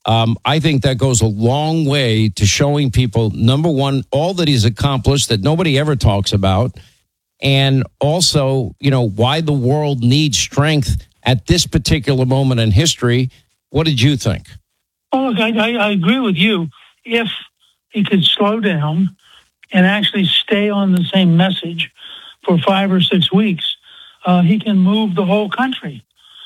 I think that goes a long way to showing people, number one, all that he's accomplished that nobody ever talks about, and also, why the world needs strength at this particular moment in history. What did you think? Oh, look, I agree with you. If he could slow down and actually stay on the same message for 5 or 6 weeks, he can move the whole country.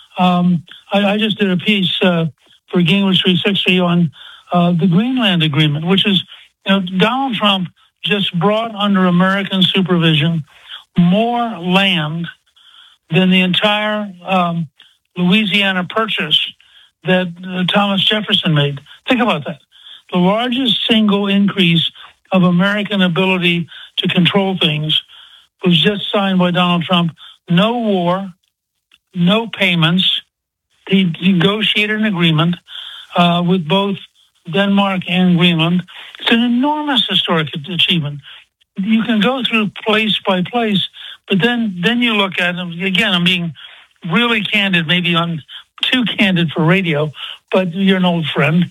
I just did a piece for Gingrich 360 on the Greenland Agreement, which is, Donald Trump just brought under American supervision more land than the entire Louisiana Purchase that Thomas Jefferson made. Think about that. The largest single increase of American ability to control things was just signed by Donald Trump. No war, no payments. He negotiated an agreement with both Denmark and Greenland. It's an enormous historic achievement. You can go through place by place, but then you look at them. Again, I'm being really candid, maybe I'm too candid for radio, but you're an old friend.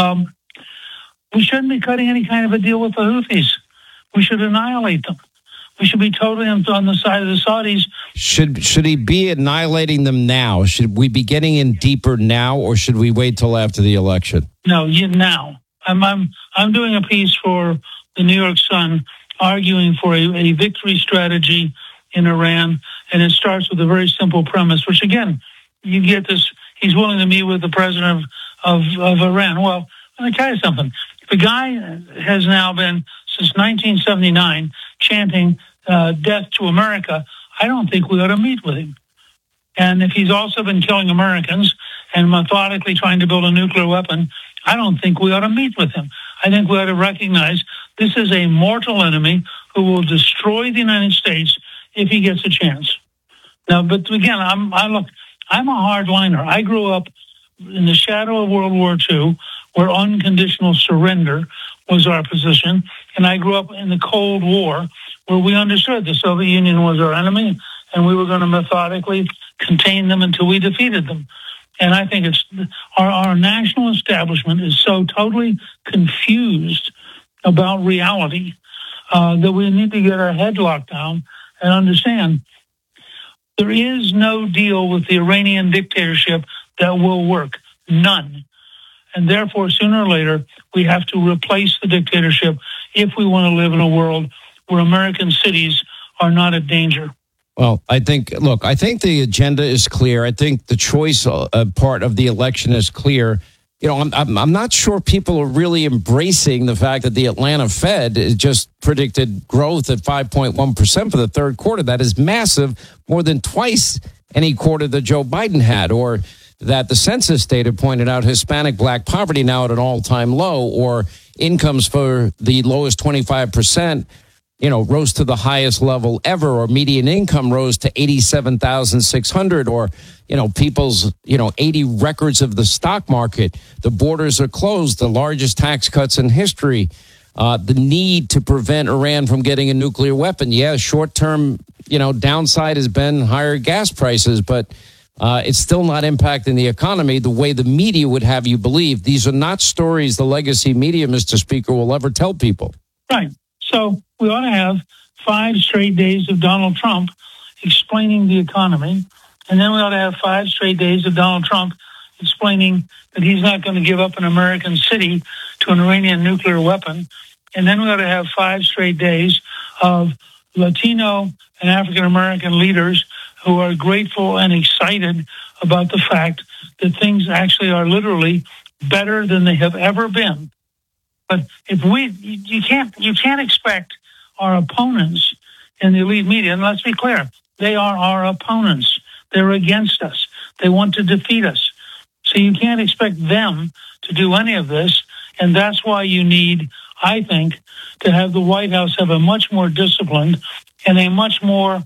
We shouldn't be cutting any kind of a deal with the Houthis. We should annihilate them. We should be totally on the side of the Saudis. Should he be annihilating them now? Should we be getting in deeper now, or should we wait till after the election? No, now. I'm doing a piece for the New York Sun arguing for a victory strategy in Iran, and it starts with a very simple premise, which again, you get this, he's willing to meet with the president of Iran. Well, let me tell you something. The guy has now been, since 1979, chanting death to America. I don't think we ought to meet with him. And if he's also been killing Americans and methodically trying to build a nuclear weapon, I don't think we ought to meet with him. I think we ought to recognize this is a mortal enemy who will destroy the United States if he gets a chance. Now, but again, I'm a hardliner. I grew up in the shadow of World War II, where unconditional surrender was our position, and I grew up in the Cold War, where we understood the Soviet Union was our enemy, and we were going to methodically contain them until we defeated them. And I think it's our national establishment is so totally confused about reality that we need to get our head locked down and understand there is no deal with the Iranian dictatorship that will work. None. And therefore, sooner or later, we have to replace the dictatorship if we want to live in a world where American cities are not a danger. Well, I think the agenda is clear. I think the choice part of the election is clear. I'm not sure people are really embracing the fact that the Atlanta Fed just predicted growth at 5.1% for the third quarter. That is massive, more than twice any quarter that Joe Biden had, or that the census data pointed out Hispanic black poverty now at an all-time low, or incomes for the lowest 25%, rose to the highest level ever, or median income rose to 87,600, or, people's, 80 records of the stock market. The borders are closed, the largest tax cuts in history. The need to prevent Iran from getting a nuclear weapon. Yeah, short-term, downside has been higher gas prices, but it's still not impacting the economy the way the media would have you believe. These are not stories the legacy media, Mr. Speaker, will ever tell people. Right. So we ought to have 5 straight days of Donald Trump explaining the economy. And then we ought to have 5 straight days of Donald Trump explaining that he's not going to give up an American city to an Iranian nuclear weapon. And then we ought to have 5 straight days of Latino and African-American leaders who are grateful and excited about the fact that things actually are literally better than they have ever been. But if you can't expect our opponents in the elite media, and let's be clear, they are our opponents. They're against us. They want to defeat us. So you can't expect them to do any of this. And that's why you need, I think, to have the White House have a much more disciplined and a much more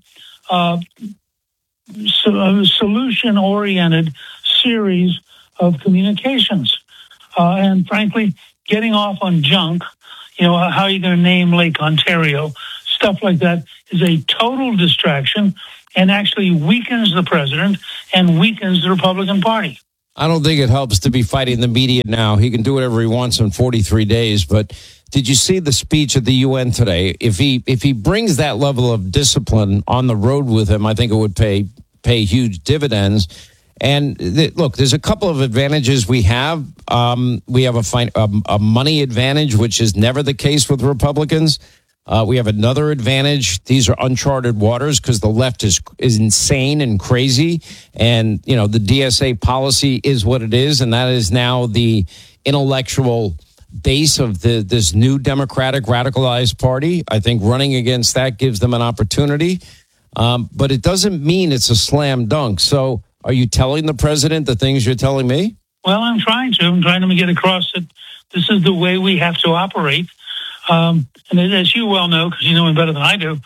solution-oriented series of communications. And frankly, getting off on junk, how are you going to name Lake Ontario? Stuff like that is a total distraction and actually weakens the president and weakens the Republican Party. I don't think it helps to be fighting the media now. He can do whatever he wants in 43 days. But did you see the speech at the UN today? If he brings that level of discipline on the road with him, I think it would pay huge dividends. And look, there's a couple of advantages we have. We have a money advantage, which is never the case with Republicans. We have another advantage. These are uncharted waters because the left is insane and crazy. And, the DSA policy is what it is. And that is now the intellectual base of this new Democratic radicalized party. I think running against that gives them an opportunity. But it doesn't mean it's a slam dunk. So are you telling the president the things you're telling me? Well, I'm trying to get across that this is the way we have to operate. And as you well know, because you know him better than I do,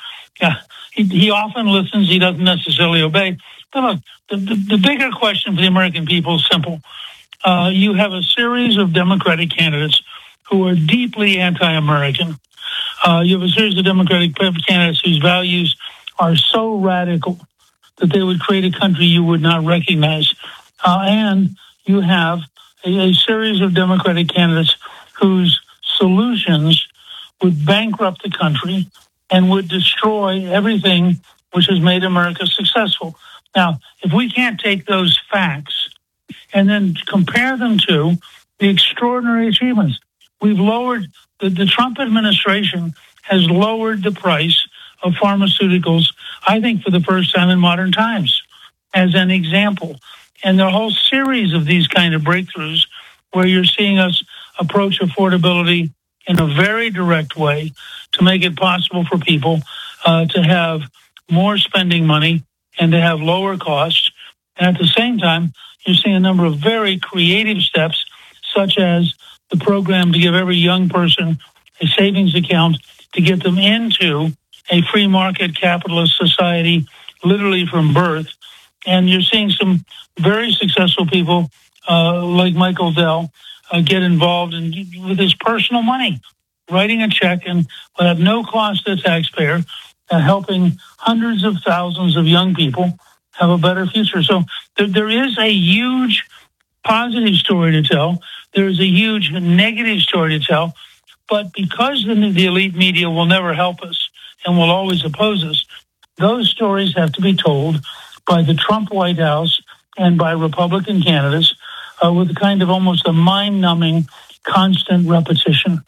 he often listens. He doesn't necessarily obey. But look, the bigger question for the American people is simple. You have a series of Democratic candidates who are deeply anti-American. You have a series of Democratic candidates whose values are so radical that they would create a country you would not recognize. And you have a series of Democratic candidates whose solutions would bankrupt the country and would destroy everything which has made America successful. Now, if we can't take those facts and then compare them to the extraordinary achievements, we've lowered, the Trump administration has lowered the price of pharmaceuticals, I think, for the first time in modern times, as an example. And the whole series of these kind of breakthroughs where you're seeing us approach affordability in a very direct way to make it possible for people to have more spending money and to have lower costs. And at the same time, you're seeing a number of very creative steps, such as the program to give every young person a savings account to get them into a free market capitalist society, literally from birth. And you're seeing some very successful people like Michael Dell get involved with his personal money, writing a check and at no cost to the taxpayer, helping hundreds of thousands of young people have a better future. So there is a huge positive story to tell. There is a huge negative story to tell. But because the elite media will never help us and will always oppose us, those stories have to be told by the Trump White House and by Republican candidates with a kind of almost a mind-numbing constant repetition.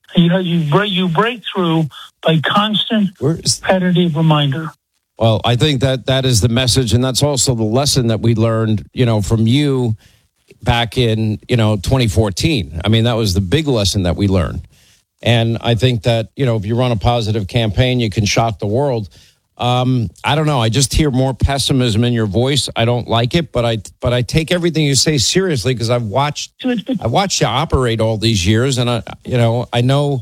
You break through by constant repetitive reminder. Well, I think that is the message, and that's also the lesson that we learned, from you back in, 2014. I mean, that was the big lesson that we learned. And I think that, if you run a positive campaign, you can shock the world. I don't know. I just hear more pessimism in your voice. I don't like it, but I take everything you say seriously because I've watched you operate all these years, and I know.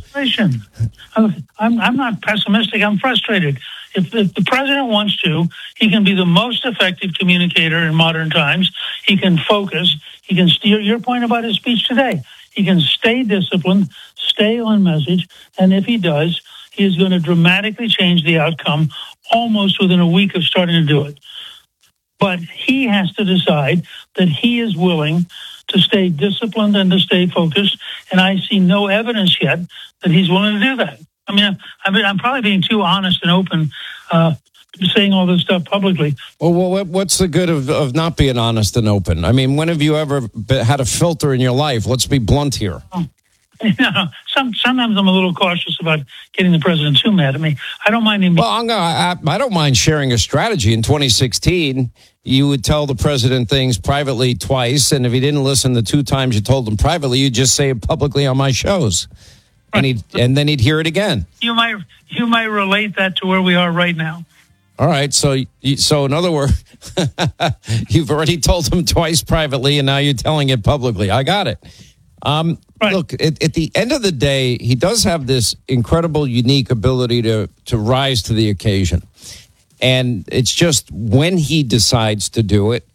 I'm not pessimistic. I'm frustrated. If the president wants to, he can be the most effective communicator in modern times. He can focus. He can steer. Your point about his speech today. He can stay disciplined, stay on message, and if he does, he is going to dramatically change the outcome almost within a week of starting to do it. But he has to decide that he is willing to stay disciplined and to stay focused, and I see no evidence yet that he's willing to do that. I mean, I'm probably being too honest and open, saying all this stuff publicly. Well, what's the good of not being honest and open? I mean, when have you ever had a filter in your life? Let's be blunt here. Sometimes I'm a little cautious about getting the president too mad at me. I don't mind him. Well, I don't mind sharing a strategy. In 2016, you would tell the president things privately twice, and if he didn't listen the 2 times you told him privately, you'd just say it publicly on my shows. And then he'd hear it again. You might relate that to where we are right now. All right. So in other words, you've already told him twice privately, and now you're telling it publicly. I got it. Right. Look, at the end of the day, he does have this incredible, unique ability to rise to the occasion. And it's just when he decides to do it.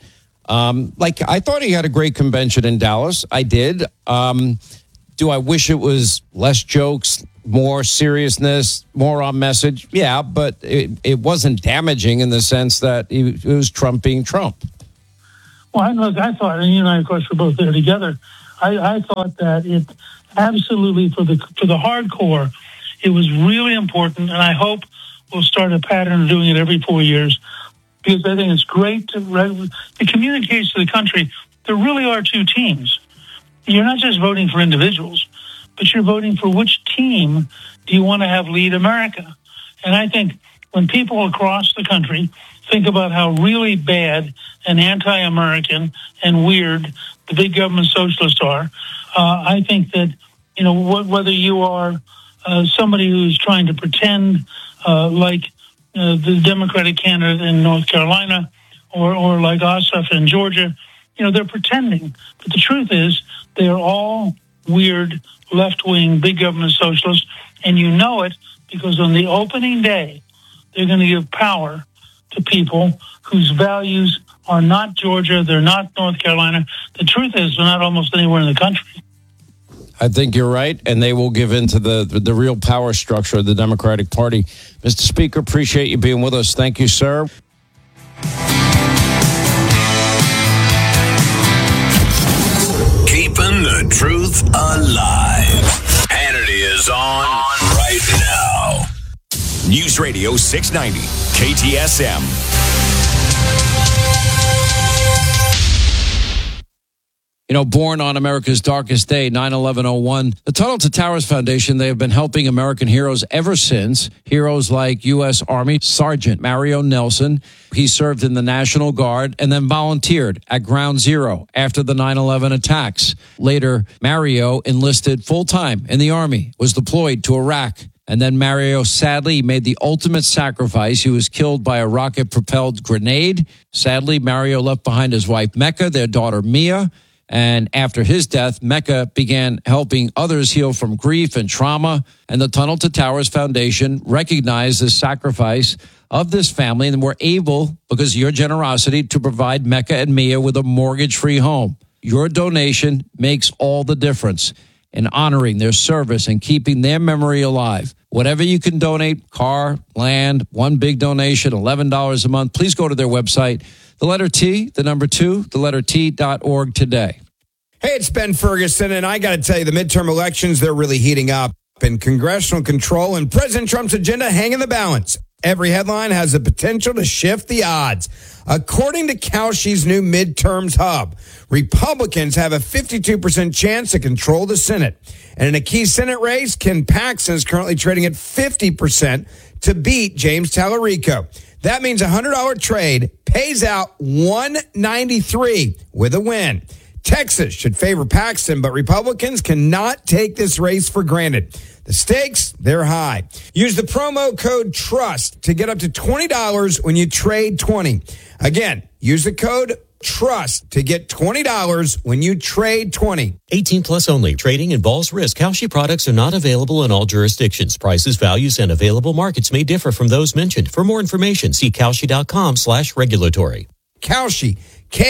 I thought he had a great convention in Dallas. I did. Do I wish it was less jokes, more seriousness, more on message? Yeah, but it wasn't damaging in the sense that it was Trump being Trump. I thought, and you and I, of course, were both there together. I thought that it absolutely, for the hardcore, it was really important, and I hope we'll start a pattern of doing it every 4 years, because I think it's great it communicates to the country there really are two teams. You're not just voting for individuals, but you're voting for which team do you want to have lead America. And I think when people across the country think about how really bad and anti-American and weird the big government socialists are, I think that, whether you are somebody who's trying to pretend like the Democratic candidate in North Carolina or like Ossoff in Georgia, they're pretending. But the truth is they are all weird left-wing big government socialists, and you know it because on the opening day, they're going to give power to people whose values are not Georgia, they're not North Carolina. The truth is they're not almost anywhere in the country. I think you're right, and they will give in to the real power structure of the Democratic Party. Mr. Speaker, appreciate you being with us. Thank you, sir. Keeping the truth alive. Hannity is on right now. News Radio 690, KTSM. Born on America's darkest day, 9/11/01, the Tunnel to Towers Foundation, they have been helping American heroes ever since. Heroes like U.S. Army Sergeant Mario Nelson. He served in the National Guard and then volunteered at Ground Zero after the 9/11 attacks. Later, Mario enlisted full-time in the Army, was deployed to Iraq. And then Mario sadly made the ultimate sacrifice. He was killed by a rocket-propelled grenade. Sadly, Mario left behind his wife, Mecca, their daughter, Mia. And after his death, Mecca began helping others heal from grief and trauma. And the Tunnel to Towers Foundation recognized the sacrifice of this family and were able, because of your generosity, to provide Mecca and Mia with a mortgage-free home. Your donation makes all the difference in honoring their service and keeping their memory alive. Whatever you can donate, car, land, one big donation, $11 a month, please go to their website, the letter T, the number 2, the letter T.org today. Hey, it's Ben Ferguson, and I got to tell you, the midterm elections, they're really heating up. And congressional control and President Trump's agenda hang in the balance. Every headline has the potential to shift the odds. According to Kalshi's new midterms hub, Republicans have a 52% chance to control the Senate. And in a key Senate race, Ken Paxton is currently trading at 50% to beat James Tallarico. That means a $100 trade pays out $193 with a win. Texas should favor Paxton, but Republicans cannot take this race for granted. The stakes, they're high. Use the promo code TRUST to get up to $20 when you trade 20. Again, use the code TRUST to get $20 when you trade 20. 18 plus only. Trading involves risk. Kalshi products are not available in all jurisdictions. Prices, values, and available markets may differ from those mentioned. For more information, see Kalshi.com/regulatory. Kalshi,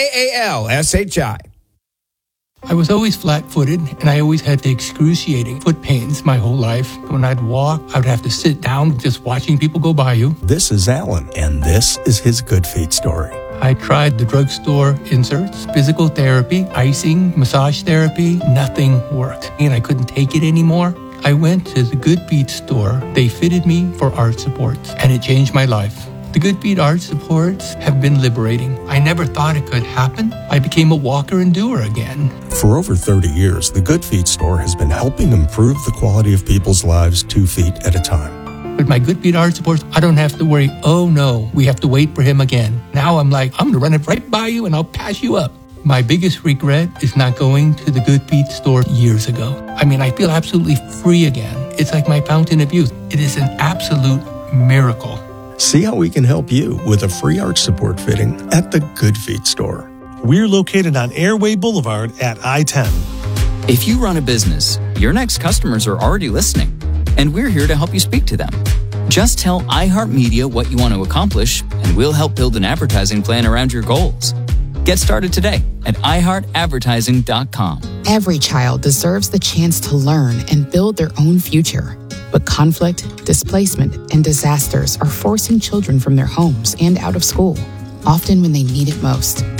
Kalshi. I was always flat-footed, and I always had the excruciating foot pains my whole life. When I'd walk, I would have to sit down just watching people go by you. This is Alan, and this is his Good Feet story. I tried the drugstore inserts, physical therapy, icing, massage therapy. Nothing worked, and I couldn't take it anymore. I went to the Good Feet store. They fitted me for arch supports, and it changed my life. The Good Feet arch supports have been liberating. I never thought it could happen. I became a walker and doer again. For over 30 years, the Good Feet store has been helping improve the quality of people's lives 2 feet at a time. With my Good Feet arch supports, I don't have to worry, oh no, we have to wait for him again. Now I'm like, I'm going to run it right by you and I'll pass you up. My biggest regret is not going to the Good Feet store years ago. I mean, I feel absolutely free again. It's like my fountain of youth. It is an absolute miracle. See how we can help you with a free arch support fitting at the Good Feet store. We're located on Airway Boulevard at I-10. If you run a business, your next customers are already listening, and we're here to help you speak to them. Just tell iHeartMedia what you want to accomplish, and we'll help build an advertising plan around your goals. Get started today at iHeartAdvertising.com. Every child deserves the chance to learn and build their own future. But conflict, displacement, and disasters are forcing children from their homes and out of school, often when they need it most.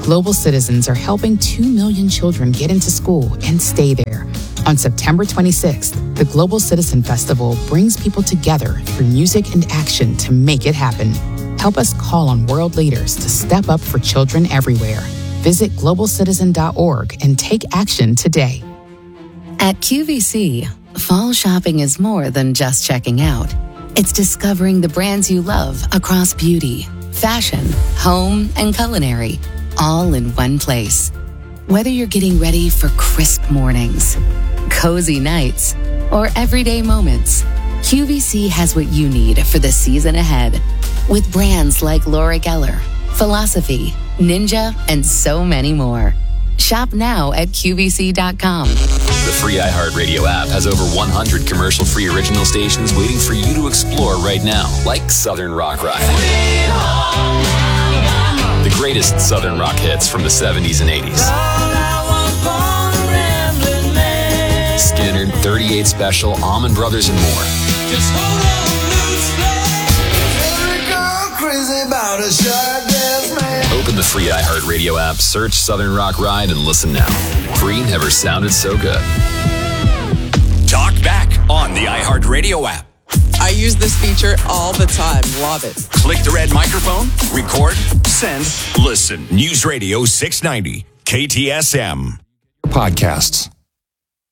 Global Citizens are helping 2 million children get into school and stay there. On September 26th, the Global Citizen Festival brings people together through music and action to make it happen. Help us call on world leaders to step up for children everywhere. Visit globalcitizen.org and take action today. At QVC, fall shopping is more than just checking out. It's discovering the brands you love across beauty, fashion, home, and culinary, all in one place. Whether you're getting ready for crisp mornings, cozy nights, or everyday moments, QVC has what you need for the season ahead. With brands like Laura Geller, Philosophy, Ninja, and so many more. Shop now at QVC.com. The free iHeartRadio app has over 100 commercial-free original stations waiting for you to explore right now, like Southern Rock Ride. The greatest Southern rock hits from the 70s and 80s. Skinner, 38 Special, Allman Brothers, and more. Just hold on loose, crazy about a shark, yes, man. Open the free iHeartRadio app, search Southern Rock Ride, and listen now. Free never sounded so good. Talk back on the iHeartRadio app. I use this feature all the time. Love it. Click the red microphone, record, send, listen. News Radio 690, KTSM. Podcasts.